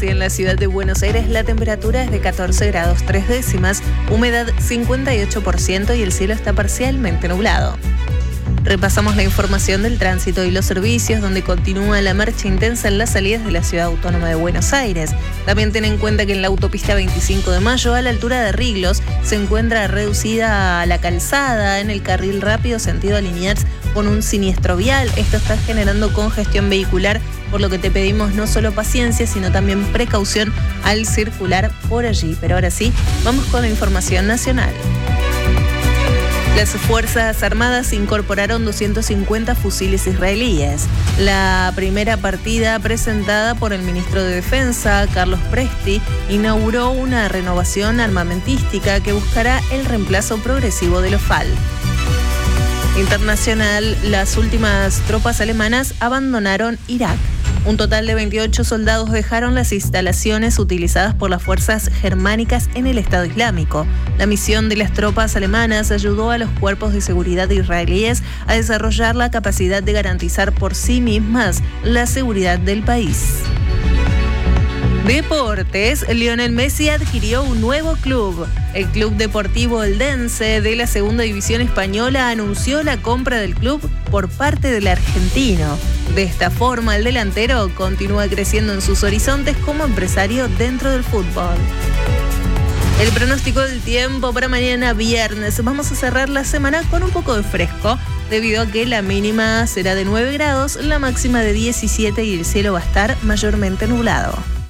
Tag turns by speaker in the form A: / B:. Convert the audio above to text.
A: y en la ciudad de Buenos Aires la temperatura es de 14 grados 3 décimas, humedad 58% y el cielo está parcialmente nublado. Repasamos la información del tránsito y los servicios, donde continúa la marcha intensa en las salidas de la Ciudad Autónoma de Buenos Aires. También ten en cuenta que en la autopista 25 de Mayo, a la altura de Riglos, se encuentra reducida la calzada en el carril rápido sentido a Liniers con un siniestro vial. Esto está generando congestión vehicular, por lo que te pedimos no solo paciencia, sino también precaución al circular por allí. Pero ahora sí, vamos con la información nacional. Las Fuerzas Armadas incorporaron 250 fusiles israelíes. La primera partida presentada por el ministro de Defensa, Carlos Presti, inauguró una renovación armamentística que buscará el reemplazo progresivo del OFAL. Internacional, las últimas tropas alemanas abandonaron Irak. Un total de 28 soldados dejaron las instalaciones utilizadas por las fuerzas germánicas en el Estado Islámico. La misión de las tropas alemanas ayudó a los cuerpos de seguridad israelíes a desarrollar la capacidad de garantizar por sí mismas la seguridad del país. Deportes, Lionel Messi adquirió un nuevo club. El Club Deportivo Eldense de la Segunda División Española anunció la compra del club por parte del argentino. De esta forma, el delantero continúa creciendo en sus horizontes como empresario dentro del fútbol. El pronóstico del tiempo para mañana viernes. Vamos a cerrar la semana con un poco de fresco, debido a que la mínima será de 9 grados, la máxima de 17 y el cielo va a estar mayormente nublado.